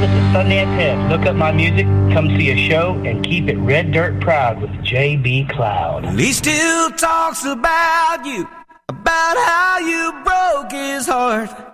This is Sundance Head. Look up my music, come see a show, and keep it red dirt proud with J.B. Cloud. He still talks about you, about how you broke his heart.